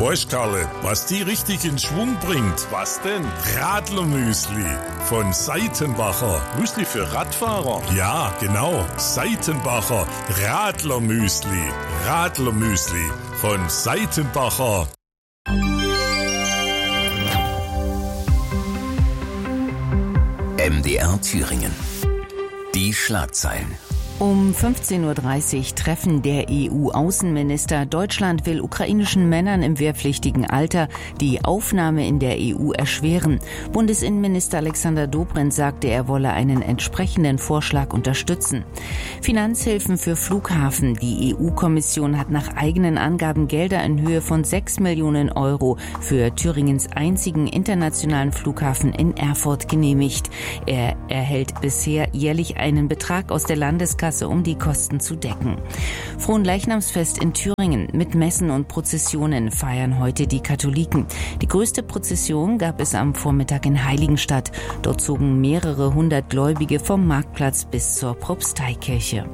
Weißt, Karle, was die richtig in Schwung bringt? Was denn? Radlermüsli von Seitenbacher. Müsli für Radfahrer? Ja, genau. Seitenbacher Radlermüsli. Radlermüsli von Seitenbacher. MDR Thüringen. Die Schlagzeilen. Um 15.30 Uhr Treffen der EU-Außenminister. Deutschland will ukrainischen Männern im wehrpflichtigen Alter die Aufnahme in der EU erschweren. Bundesinnenminister Alexander Dobrindt sagte, er wolle einen entsprechenden Vorschlag unterstützen. Finanzhilfen für Flughafen. Die EU-Kommission hat nach eigenen Angaben Gelder in Höhe von 6 Millionen Euro für Thüringens einzigen internationalen Flughafen in Erfurt genehmigt. Er erhält bisher jährlich einen Betrag aus der Landeskasse, um die Kosten zu decken. Fronleichnamsfest in Thüringen. Mit Messen und Prozessionen feiern heute die Katholiken. Die größte Prozession gab es am Vormittag in Heiligenstadt. Dort zogen mehrere hundert Gläubige vom Marktplatz bis zur Propsteikirche.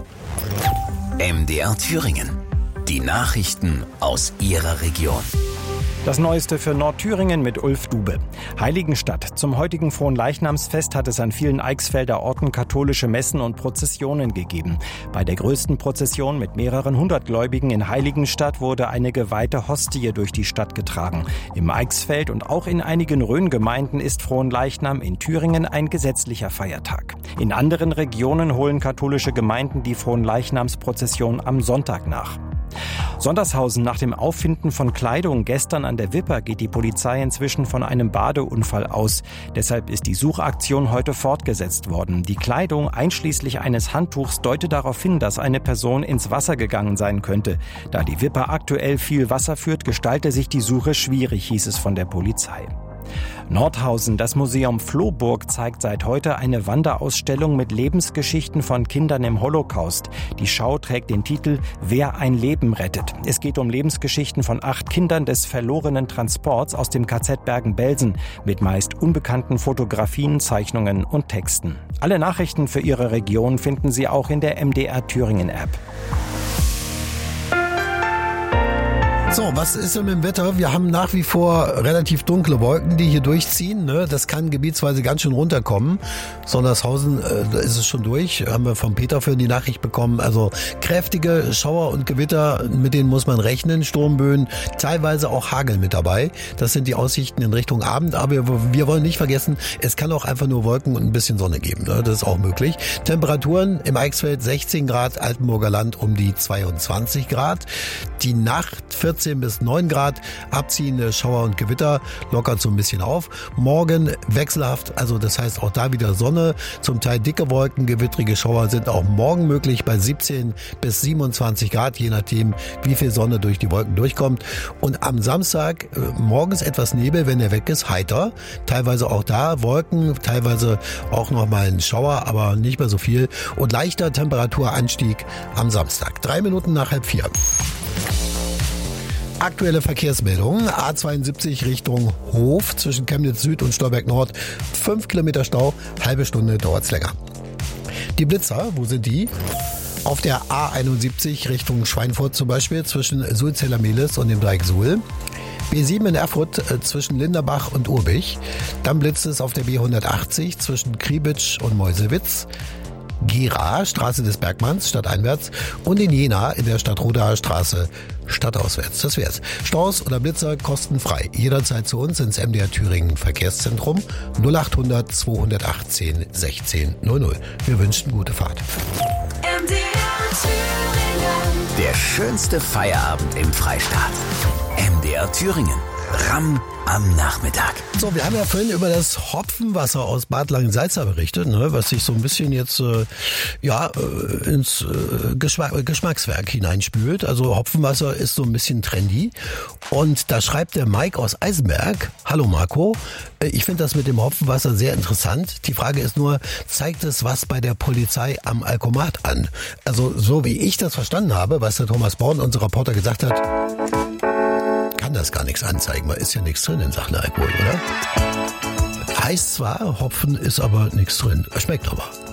MDR Thüringen. Die Nachrichten aus Ihrer Region. Das Neueste für Nordthüringen mit Ulf Dube. Heiligenstadt. Zum heutigen Fronleichnamsfest hat es an vielen Eichsfelder Orten katholische Messen und Prozessionen gegeben. Bei der größten Prozession mit mehreren hundert Gläubigen in Heiligenstadt wurde eine geweihte Hostie durch die Stadt getragen. Im Eichsfeld und auch in einigen Rhöngemeinden ist Fronleichnam in Thüringen ein gesetzlicher Feiertag. In anderen Regionen holen katholische Gemeinden die Fronleichnamsprozession am Sonntag nach. Sondershausen. Nach dem Auffinden von Kleidung gestern an der Wipper geht die Polizei inzwischen von einem Badeunfall aus. Deshalb ist die Suchaktion heute fortgesetzt worden. Die Kleidung einschließlich eines Handtuchs deutet darauf hin, dass eine Person ins Wasser gegangen sein könnte. Da die Wipper aktuell viel Wasser führt, gestalte sich die Suche schwierig, hieß es von der Polizei. Nordhausen. Das Museum Flohburg zeigt seit heute eine Wanderausstellung mit Lebensgeschichten von Kindern im Holocaust. Die Schau trägt den Titel »Wer ein Leben rettet«. Es geht um Lebensgeschichten von 8 Kindern des verlorenen Transports aus dem KZ Bergen-Belsen mit meist unbekannten Fotografien, Zeichnungen und Texten. Alle Nachrichten für Ihre Region finden Sie auch in der MDR Thüringen App. So, was ist denn mit dem Wetter? Wir haben nach wie vor relativ dunkle Wolken, die hier durchziehen. Das kann gebietsweise ganz schön runterkommen. Sondershausen, da ist es schon durch. Haben wir vom Peter für die Nachricht bekommen. Also kräftige Schauer und Gewitter, mit denen muss man rechnen. Sturmböen, teilweise auch Hagel mit dabei. Das sind die Aussichten in Richtung Abend. Aber wir wollen nicht vergessen, es kann auch einfach nur Wolken und ein bisschen Sonne geben. Das ist auch möglich. Temperaturen im Eichsfeld 16 Grad, Altenburger Land um die 22 Grad. Die Nacht 14 bis 9 Grad, abziehende Schauer und Gewitter, lockert so ein bisschen auf. Morgen wechselhaft, also das heißt auch da wieder Sonne, zum Teil dicke Wolken, gewittrige Schauer sind auch morgen möglich bei 17 bis 27 Grad, je nachdem wie viel Sonne durch die Wolken durchkommt. Und am Samstag morgens etwas Nebel, wenn er weg ist, heiter. Teilweise auch da Wolken, teilweise auch nochmal ein Schauer, aber nicht mehr so viel. Und leichter Temperaturanstieg am Samstag. 3 Minuten nach 3:30. Aktuelle Verkehrsmeldungen. A72 Richtung Hof zwischen Chemnitz Süd und Stolberg Nord. 5 Kilometer Stau, halbe Stunde dauert's länger. Die Blitzer, wo sind die? Auf der A71 Richtung Schweinfurt zum Beispiel zwischen Sulzeller-Mehlis und dem Dreieck Suhl. B7 in Erfurt zwischen Linderbach und Urbich. Dann blitzt es auf der B180 zwischen Kriebitsch und Meuselwitz. Gera, Straße des Bergmanns, stadteinwärts, und in Jena in der Stadtrodaer Straße, stadtauswärts. Das wär's. Staus oder Blitzer kostenfrei. Jederzeit zu uns ins MDR Thüringen Verkehrszentrum 0800 218 16 00. Wir wünschen gute Fahrt. MDR Thüringen. Der schönste Feierabend im Freistaat. MDR Thüringen. Ramm am Nachmittag. So, wir haben ja vorhin über das Hopfenwasser aus Bad Langensalza berichtet, was sich so ein bisschen jetzt ins Geschmackswerk hineinspült. Also Hopfenwasser ist so ein bisschen trendy. Und da schreibt der Mike aus Eisenberg: Hallo Marco, ich finde das mit dem Hopfenwasser sehr interessant. Die Frage ist nur, zeigt es was bei der Polizei am Alkomat an? Also so wie ich das verstanden habe, was der Thomas Born, unser Reporter, gesagt hat, kann das gar nichts anzeigen, weil ist ja nichts drin in Sachen Alkohol, oder? Heißt zwar, Hopfen ist aber nichts drin. Schmeckt aber.